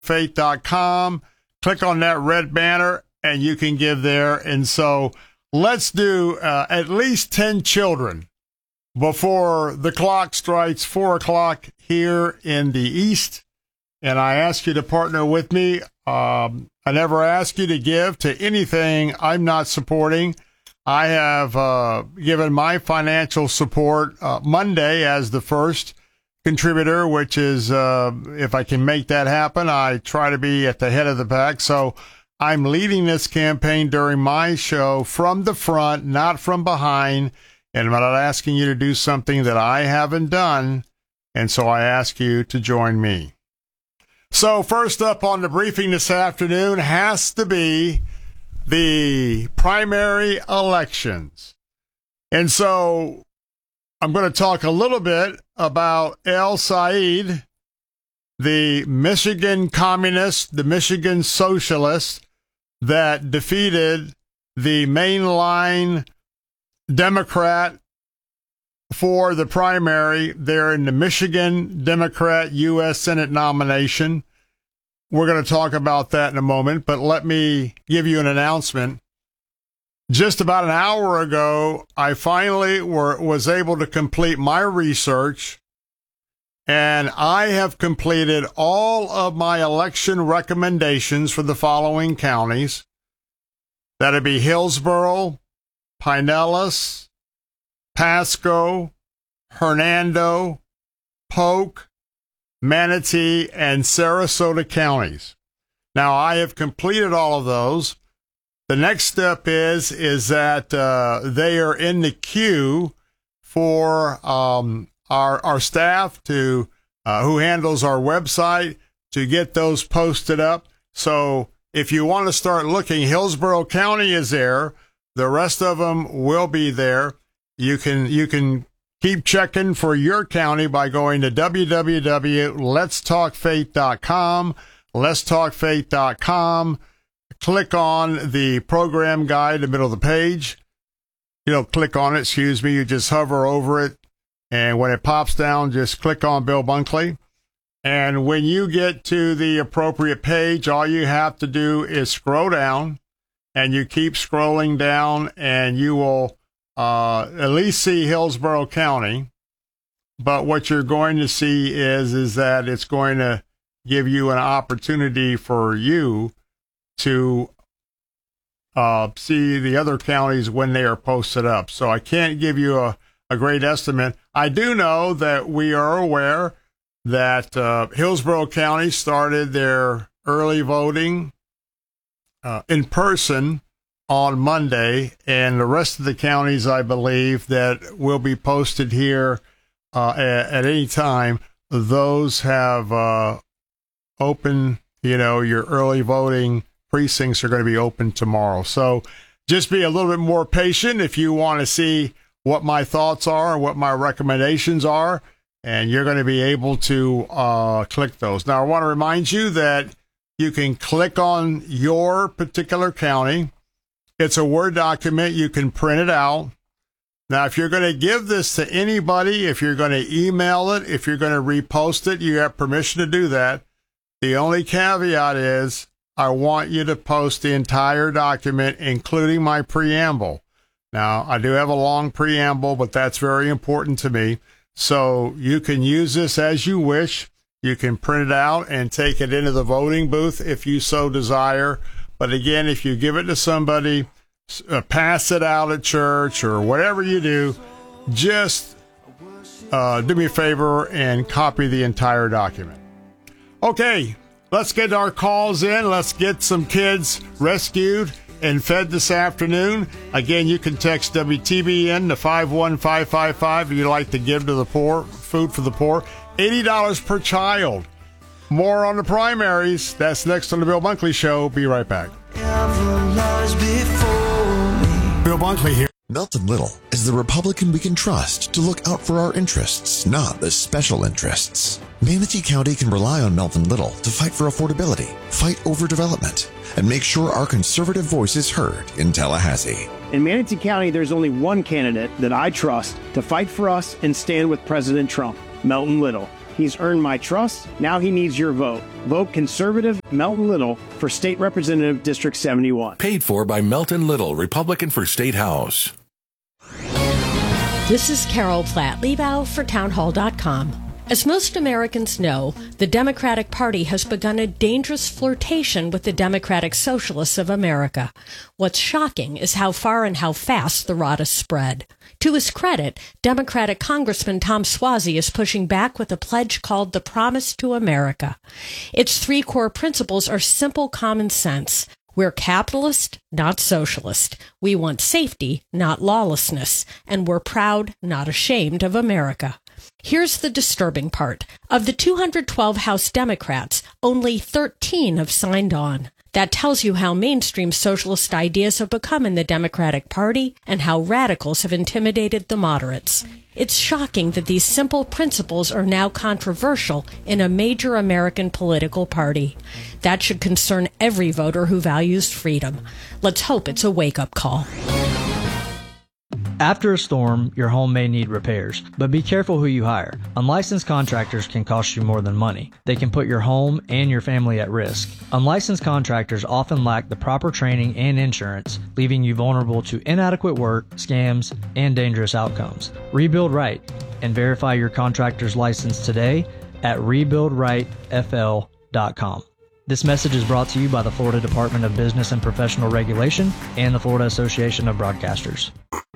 letstalkfaith.com. Click on that red banner, and you can give there. And so let's do at least 10 children before the clock strikes 4 o'clock here in the East. And I ask you to partner with me. I never ask you to give to anything I'm not supporting. I have given my financial support Monday as the first contributor, which is, if I can make that happen, I try to be at the head of the pack. So I'm leading this campaign during my show from the front, not from behind. And I'm not asking you to do something that I haven't done. And so I ask you to join me. So first up on the briefing this afternoon has to be the primary elections. And so I'm going to talk a little bit about El Said, the Michigan communist, the Michigan socialist that defeated the mainline Democrat for the primary there in the Michigan Democrat U.S. Senate nomination. We're going to talk about that in a moment, but let me give you an announcement. Just about an hour ago, I finally was able to complete my research, and I have completed all of my election recommendations for the following counties. That'd be Hillsborough, Pinellas, Pasco, Hernando, Polk, Manatee, and Sarasota counties. Now, I have completed all of those. The next step is that they are in the queue for our staff to who handles our website to get those posted up. So if you want to start looking, Hillsborough County is there. The rest of them will be there. You can keep checking for your county by going to www.letstalkfaith.com, letstalkfaith.com. Click on the program guide in the middle of the page. You don't click on it, you just hover over it. And when it pops down, just click on Bill Bunkley. And when you get to the appropriate page, all you have to do is scroll down, and you keep scrolling down, and you will at least see Hillsborough County. But what you're going to see is that it's going to give you an opportunity for you to see the other counties when they are posted up. So I can't give you a great estimate. I do know that we are aware that Hillsborough County started their early voting in person on Monday, and the rest of the counties, I believe, that will be posted here at any time, those have open, your early voting precincts are going to be open tomorrow. So just be a little bit more patient if you want to see what my thoughts are, what my recommendations are, and you're going to be able to click those. Now, I want to remind you that you can click on your particular county. It's a Word document. You can print it out. Now, if you're going to give this to anybody, if you're going to email it, if you're going to repost it, you have permission to do that. The only caveat is I want you to post the entire document, including my preamble. Now, I do have a long preamble, but that's very important to me. So you can use this as you wish. You can print it out and take it into the voting booth if you so desire. But again, if you give it to somebody, pass it out at church or whatever you do, just do me a favor and copy the entire document. Okay, let's get our calls in. Let's get some kids rescued and fed this afternoon. Again, you can text WTBN to 51555 if you'd like to give to the poor, food for the poor. $80 per child. More on the primaries. That's next on the Bill Bunkley Show. Be right back. Bill Bunkley here. Melton Little is the Republican we can trust to look out for our interests, not the special interests. Manatee County can rely on Melton Little to fight for affordability, fight overdevelopment, and make sure our conservative voice is heard in Tallahassee. In Manatee County, there's only one candidate that I trust to fight for us and stand with President Trump, Melton Little. He's earned my trust. Now he needs your vote. Vote conservative Melton Little for State Representative District 71. Paid for by Melton Little, Republican for State House. This is Carol Platt-Liebau for townhall.com. As most Americans know, the Democratic Party has begun a dangerous flirtation with the Democratic Socialists of America. What's shocking is how far and how fast the rot has spread. To his credit, Democratic Congressman Tom Suozzi is pushing back with a pledge called the Promise to America. Its three core principles are simple common sense. We're capitalist, not socialist. We want safety, not lawlessness. And we're proud, not ashamed of America. Here's the disturbing part. Of the 212 House Democrats, only 13 have signed on. That tells you how mainstream socialist ideas have become in the Democratic Party and how radicals have intimidated the moderates. It's shocking that these simple principles are now controversial in a major American political party. That should concern every voter who values freedom. Let's hope it's a wake-up call. After a storm, your home may need repairs, but be careful who you hire. Unlicensed contractors can cost you more than money. They can put your home and your family at risk. Unlicensed contractors often lack the proper training and insurance, leaving you vulnerable to inadequate work, scams, and dangerous outcomes. Rebuild Right and verify your contractor's license today at rebuildrightfl.com. This message is brought to you by the Florida Department of Business and Professional Regulation and the Florida Association of Broadcasters.